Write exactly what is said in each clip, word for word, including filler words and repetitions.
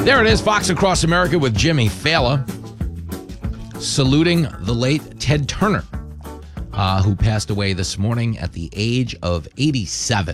There it is, Fox Across America with Jimmy Fallon, saluting the late Ted Turner, uh, who passed away this morning at the age of eighty-seven,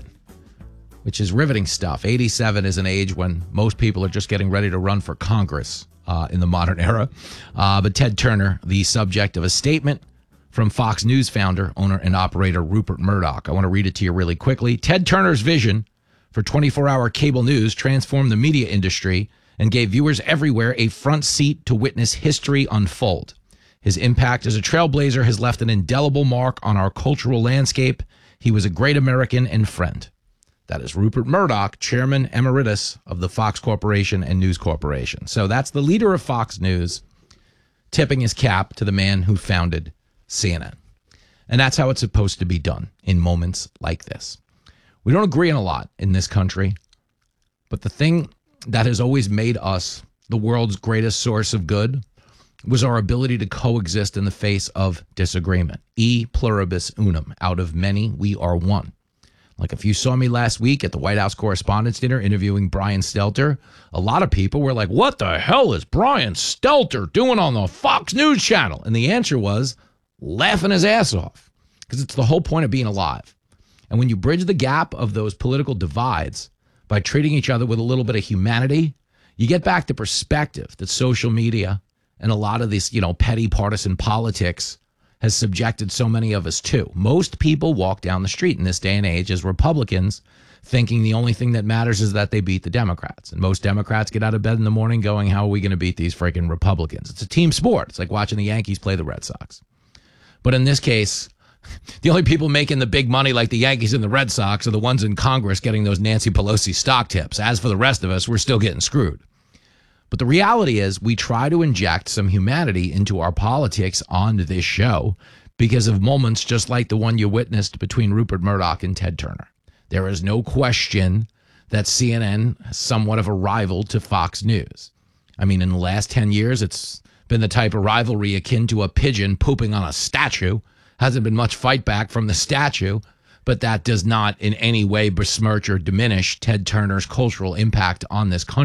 which is riveting stuff. eighty-seven is an age when most people are just getting ready to run for Congress uh, in the modern era. Uh, but Ted Turner, the subject of a statement from Fox News founder, owner, and operator Rupert Murdoch. I want to read it to you really quickly. Ted Turner's vision for twenty-four hour cable news transformed the media industry and gave viewers everywhere a front seat to witness history unfold. His impact as a trailblazer has left an indelible mark on our cultural landscape. He was a great American and friend. That is Rupert Murdoch, chairman emeritus of the Fox Corporation and News Corporation. So that's the leader of Fox News tipping his cap to the man who founded C N N. And that's how it's supposed to be done in moments like this. We don't agree on a lot in this country, but the thing that has always made us the world's greatest source of good was our ability to coexist in the face of disagreement. E pluribus unum. Out of many, we are one. Like if you saw me last week at the White House Correspondents' Dinner interviewing Brian Stelter, a lot of people were like, what the hell is Brian Stelter doing on the Fox News channel? And the answer was laughing his ass off, because it's the whole point of being alive. And when you bridge the gap of those political divides by treating each other with a little bit of humanity, you get back to perspective that social media and a lot of this, you know, petty partisan politics has subjected so many of us to. Most people walk down the street in this day and age as Republicans thinking the only thing that matters is that they beat the Democrats. And most Democrats get out of bed in the morning going, how are we going to beat these freaking Republicans? It's a team sport. It's like watching the Yankees play the Red Sox. But in this case, the only people making the big money like the Yankees and the Red Sox are the ones in Congress getting those Nancy Pelosi stock tips. As for the rest of us, we're still getting screwed. But the reality is we try to inject some humanity into our politics on this show because of moments just like the one you witnessed between Rupert Murdoch and Ted Turner. There is no question that C N N is somewhat of a rival to Fox News. I mean, in the last ten years, it's been the type of rivalry akin to a pigeon pooping on a statue. Hasn't been much fight back from the statue, but that does not in any way besmirch or diminish Ted Turner's cultural impact on this country.